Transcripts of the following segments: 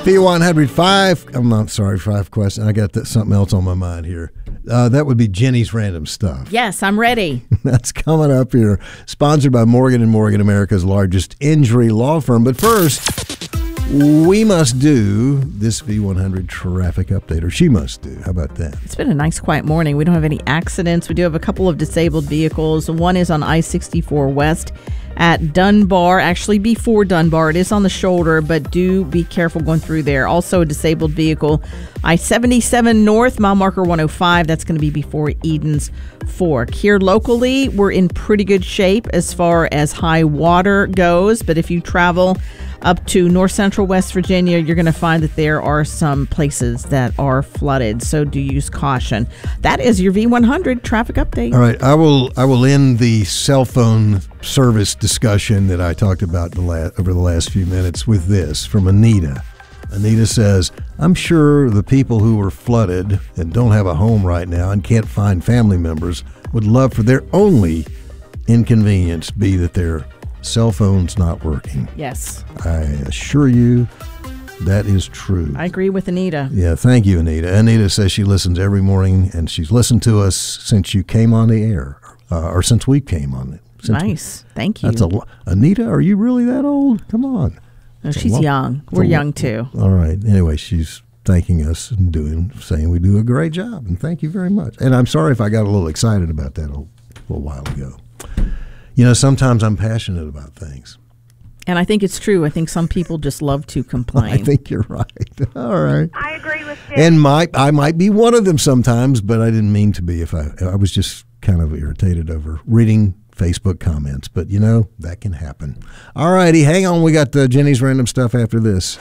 V100 5 questions. I got something else on my mind here. That would be Jenny's random stuff. Yes, I'm ready. That's coming up here. Sponsored by Morgan & Morgan, America's largest injury law firm. But first, we must do this V100 traffic update, or she must do. How about that? It's been a nice, quiet morning. We don't have any accidents. We do have a couple of disabled vehicles. One is on I-64 West at Dunbar, actually before Dunbar. It is on the shoulder, but do be careful going through there. Also a disabled vehicle, I-77 North, mile marker 105. That's going to be before Eden's Fork. Here locally, we're in pretty good shape as far as high water goes, but if you travel up to north central West Virginia, you're going to find that there are some places that are flooded, so do use caution. That is your V100 traffic update. All right, I will end the cell phone service discussion that I talked about over the last few minutes with this from Anita. Anita says, I'm sure the people who were flooded and don't have a home right now and can't find family members would love for their only inconvenience be that their cell phone's not working. Yes. I assure you that is true. I agree with Anita. Yeah, thank you, Anita. Anita says she listens every morning, and she's listened to us since you came on the air, or since we came on it. Nice. Thank you. That's Anita, are you really that old? Come on. No, she's young. We're young, too. All right. Anyway, she's thanking us and saying we do a great job, and thank you very much. And I'm sorry if I got a little excited about that a little while ago. You know, sometimes I'm passionate about things. And I think it's true. I think some people just love to complain. I think you're right. All right. I agree with you. And I might be one of them sometimes, but I didn't mean to be. I was just kind of irritated over reading Facebook comments. But, you know, that can happen. All righty. Hang on. We got Jenny's random stuff after this.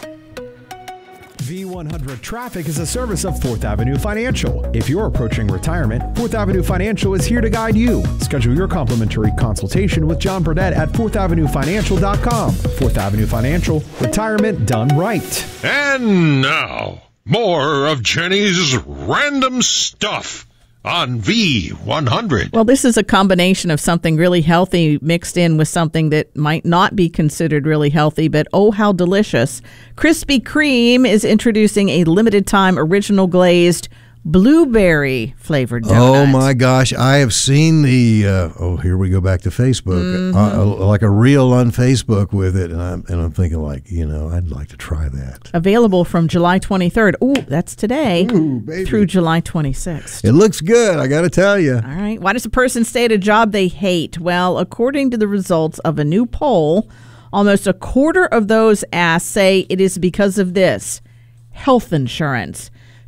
V100 Traffic is a service of 4th Avenue Financial. If you're approaching retirement, 4th Avenue Financial is here to guide you. Schedule your complimentary consultation with John Burdett at 4thavenuefinancial.com. 4th Avenue Financial, retirement done right. And now, more of Jenny's random stuff on V100. Well, this is a combination of something really healthy mixed in with something that might not be considered really healthy, but oh, how delicious. Krispy Kreme is introducing a limited time original glazed blueberry flavored donut. Oh my gosh, I have seen the here we go back to Facebook. Like a reel on Facebook with it, and I'm thinking, like, you know, I'd like to try that. Available from July 23rd. Ooh, that's today. Ooh, baby. Through July 26th. It looks good, I got to tell you. All right. Why does a person stay at a job they hate? Well, according to the results of a new poll, almost a quarter of those asked say it is because of this: health insurance.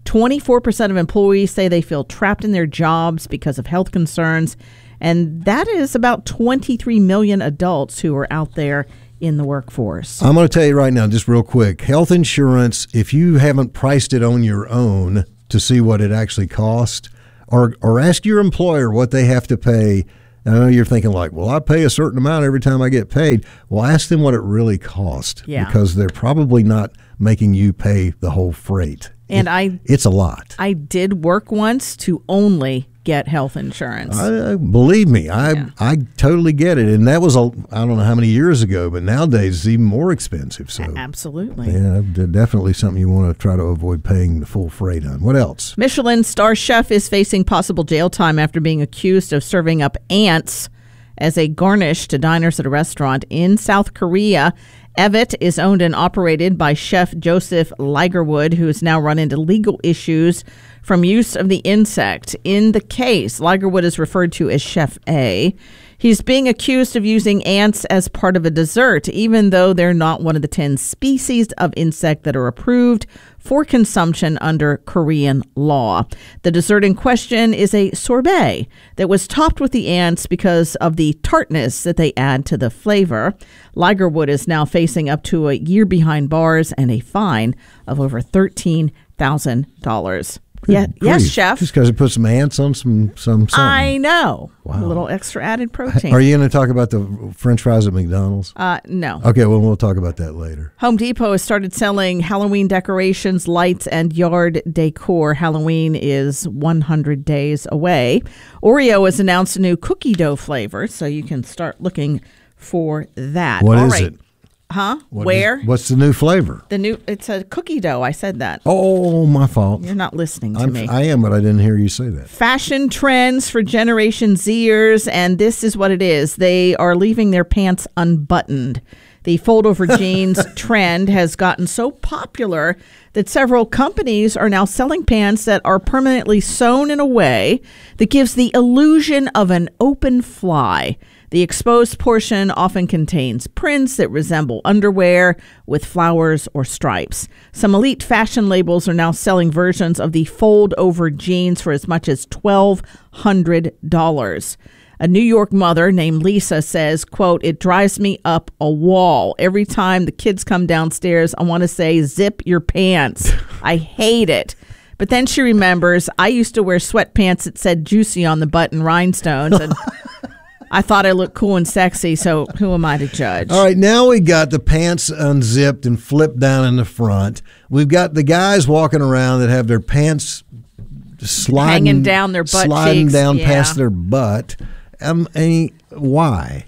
24% of employees say they feel trapped in their jobs because of health concerns, and that is about 23 million adults who are out there in the workforce. I'm going to tell you right now, just real quick, health insurance, if you haven't priced it on your own to see what it actually costs, or ask your employer what they have to pay. I know you're thinking like, well, I pay a certain amount every time I get paid. Well, ask them what it really costs, because they're probably not making you pay the whole freight. And it's a lot. I did work once to only get health insurance. Believe me, I totally get it. And that was, I don't know how many years ago, but nowadays it's even more expensive. So absolutely. Yeah, definitely something you want to try to avoid paying the full freight on. What else? Michelin star chef is facing possible jail time after being accused of serving up ants as a garnish to diners at a restaurant in South Korea. Evet is owned and operated by Chef Joseph Ligerwood, who has now run into legal issues from use of the insect. In the case, Ligerwood is referred to as Chef A. He's being accused of using ants as part of a dessert, even though they're not one of the 10 species of insect that are approved for consumption under Korean law. The dessert in question is a sorbet that was topped with the ants because of the tartness that they add to the flavor. Ligerwood is now facing up to a year behind bars and a fine of over $13,000. Yeah, yes, chef. Just because it puts some ants on some something. I know. Wow. A little extra added protein. Are you going to talk about the French fries at McDonald's? No. Okay, well, we'll talk about that later. Home Depot has started selling Halloween decorations, lights, and yard decor. Halloween is 100 days away. Oreo has announced a new cookie dough flavor, so you can start looking for that. What is it? Huh? What Where? What's the new flavor? It's a cookie dough. I said that. Oh, my fault. You're not listening to me. I am, but I didn't hear you say that. Fashion trends for Generation Zers, and this is what it is. They are leaving their pants unbuttoned. The fold-over jeans trend has gotten so popular that several companies are now selling pants that are permanently sewn in a way that gives the illusion of an open fly. The exposed portion often contains prints that resemble underwear with flowers or stripes. Some elite fashion labels are now selling versions of the fold-over jeans for as much as $1,200. A New York mother named Lisa says, quote, "It drives me up a wall. Every time the kids come downstairs, I want to say, zip your pants. I hate it." But then she remembers, I used to wear sweatpants that said juicy on the button rhinestones, and I thought I looked cool and sexy, so who am I to judge? All right, now we got the pants unzipped and flipped down in the front. We've got the guys walking around that have their pants hanging down their butt sliding cheeks. down Yeah. past their butt. Why?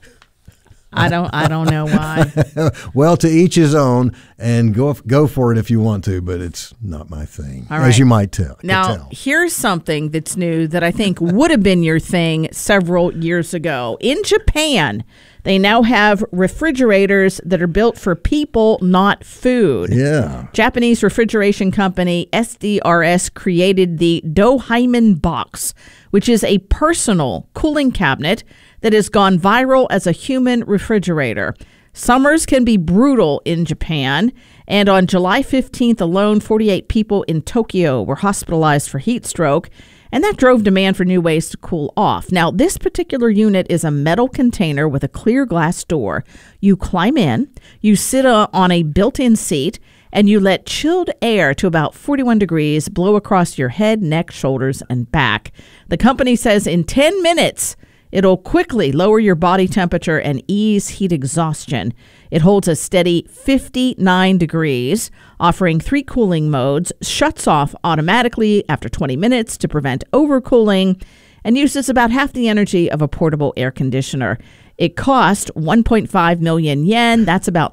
I don't know why. Well, to each his own, and go for it if you want to, but it's not my thing, All right. as you might tell. Now, here's something that's new that I think would have been your thing several years ago. In Japan, they now have refrigerators that are built for people, not food. Yeah. Japanese refrigeration company SDRS created the Dohaiman box, which is a personal cooling cabinet that has gone viral as a human refrigerator. Summers can be brutal in Japan, and on July 15th alone, 48 people in Tokyo were hospitalized for heat stroke, and that drove demand for new ways to cool off. Now, this particular unit is a metal container with a clear glass door. You climb in, you sit on a built-in seat, and you let chilled air to about 41 degrees blow across your head, neck, shoulders, and back. The company says in 10 minutes, it'll quickly lower your body temperature and ease heat exhaustion. It holds a steady 59 degrees, offering 3 cooling modes, shuts off automatically after 20 minutes to prevent overcooling, and uses about half the energy of a portable air conditioner. It cost 1.5 million yen. That's about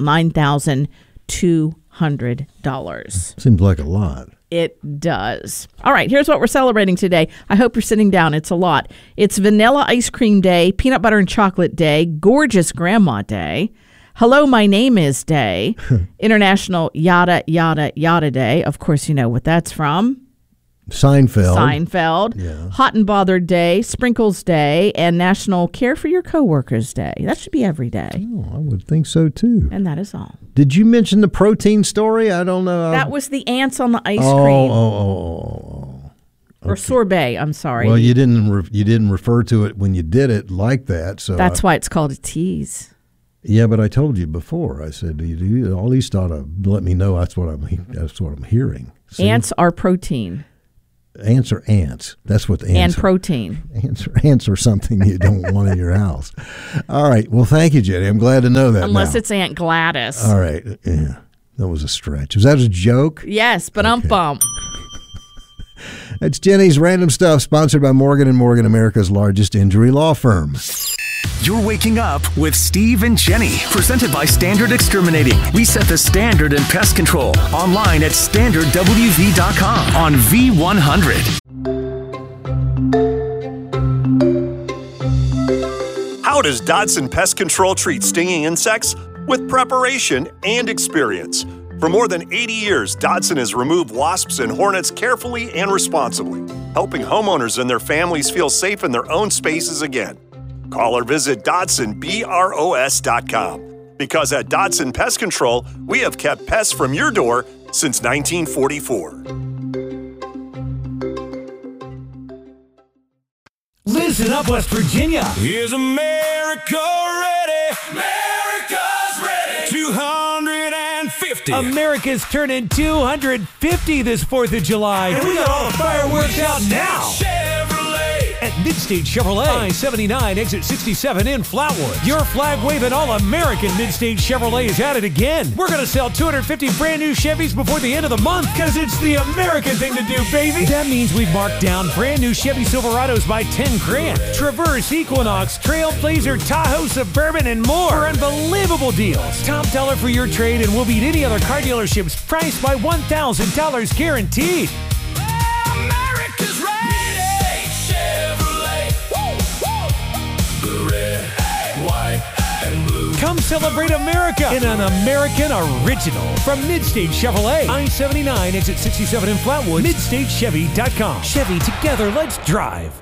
$9,200. Seems like a lot. It does. All right, here's what we're celebrating today. I hope you're sitting down. It's a lot. It's Vanilla Ice Cream Day, Peanut Butter and Chocolate Day, Gorgeous Grandma Day, Hello, My Name Is Day, International Yada Yada Yada Day. Of course, you know what that's from. Seinfeld. Yeah. Hot and Bothered Day, Sprinkles Day, and National Care for Your Coworkers Day. That should be every day. Oh, I would think so, too. And that is all. Did you mention the protein story? I don't know. That was the ants on the ice cream. Oh. Or sorbet, I'm sorry. Well, you didn't refer to it when you did it like that. So that's why it's called a tease. Yeah, but I told you before. I said you at least ought to let me know that's what I'm hearing. See? Ants are protein. Ants are ants. That's what the ants and are. Protein. Ants are something you don't want in your house. All right. Well, thank you, Jenny. I'm glad to know that. Unless now. it's Aunt Gladys. All right. Yeah, that was a stretch. Was that a joke? Yes, but I'm bummed. That's Jenny's Random Stuff, sponsored by Morgan & Morgan, America's largest injury law firm. You're waking up with Steve and Jenny, presented by Standard Exterminating. We set the standard in pest control. Online at standardwv.com on V100. How does Dodson Pest Control treat stinging insects? With preparation and experience. For more than 80 years, Dodson has removed wasps and hornets carefully and responsibly, helping homeowners and their families feel safe in their own spaces again. Call or visit DodsonBROS.com. Because at Dodson Pest Control, we have kept pests from your door since 1944. Listen up, West Virginia. Is America ready? America's ready. 250. America's turning 250 this 4th of July. And we got all the fireworks out now. Chevrolet at Midstate Chevrolet, I-79 exit 67 in Flatwood. Your flag-waving all-American Midstate Chevrolet is at it again. We're going to sell 250 brand new Chevys before the end of the month because it's the American thing to do, baby. That means we've marked down brand new Chevy Silverados by $10,000. Traverse, Equinox, Trailblazer, Tahoe, Suburban, and more for unbelievable deals. Top dollar for your trade and we'll beat any other car dealership's price by $1,000 guaranteed. America's ready. Chevrolet. Blue, red, white, and blue. Come celebrate America in an American original from Midstate Chevrolet. I-79 exit 67 in Flatwood. MidstateChevy.com. Chevy, together, let's drive.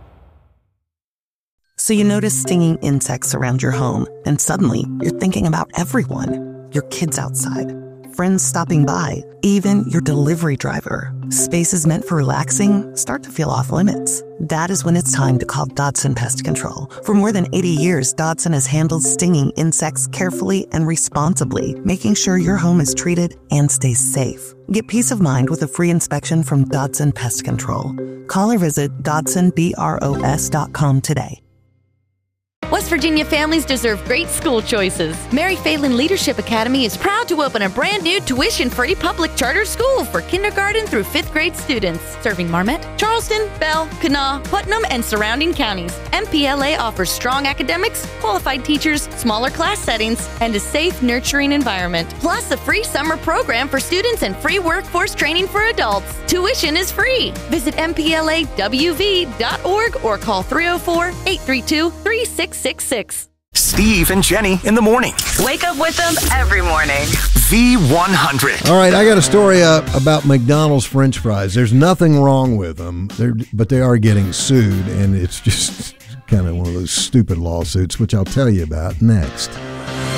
So you notice stinging insects around your home, and suddenly you're thinking about everyone. Your kids outside, friends stopping by, even your delivery driver. Spaces meant for relaxing start to feel off limits. That is when it's time to call Dodson Pest Control. For more than 80 years, Dodson has handled stinging insects carefully and responsibly, making sure your home is treated and stays safe. Get peace of mind with a free inspection from Dodson Pest Control. Call or visit DodsonBROS.com today. West Virginia families deserve great school choices. Mary Phelan Leadership Academy is proud to open a brand new tuition-free public charter school for kindergarten through 5th grade students, serving Marmette, Charleston, Bell, Kanawha, Putnam, and surrounding counties. MPLA offers strong academics, qualified teachers, smaller class settings, and a safe, nurturing environment. Plus a free summer program for students and free workforce training for adults. Tuition is free. Visit MPLAWV.org or call 304-832-3666. Steve and Jenny in the morning. Wake up with them every morning. V100. All right, I got a story about McDonald's French fries. There's nothing wrong with them, but they are getting sued, and it's just kind of one of those stupid lawsuits, which I'll tell you about next.